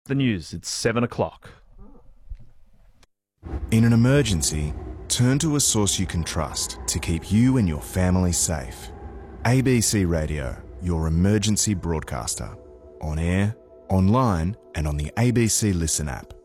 The news, it's 7 o'clock. In an emergency, turn to a source you can trust to keep you and your family safe. ABC Radio, your emergency broadcaster. On air, online and on the ABC Listen app.